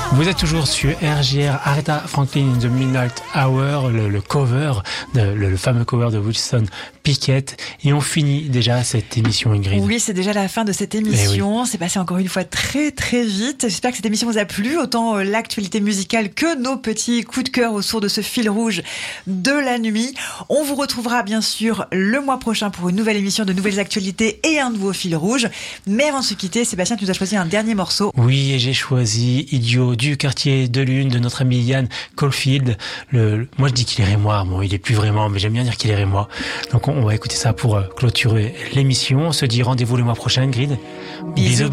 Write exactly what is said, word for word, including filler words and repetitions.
Vous êtes toujours sur R J R, Aretha Franklin in the Midnight Hour, le, le cover, de, le, le fameux cover de Wilson Pickett. Et on finit déjà cette émission, Ingrid. Oui, c'est déjà la fin de cette émission. Oui. C'est passé encore une fois très très vite. J'espère que cette émission vous a plu, autant l'actualité musicale que nos petits coups de cœur autour de ce fil rouge de la nuit. On vous retrouvera bien sûr le mois prochain pour une nouvelle émission de nouvelles actualités et un nouveau fil rouge. Mais avant de se quitter, Sébastien, tu nous as choisi un dernier morceau. Oui, et j'ai choisi Idiot du quartier de lune de notre ami Ian Caulfield. Le, le, moi je dis qu'il est rémois, bon il est plus vraiment, mais j'aime bien dire qu'il est rémois. Donc on, on va écouter ça pour clôturer l'émission. On se dit rendez-vous le mois prochain, Ingrid. Bisous. Bisous.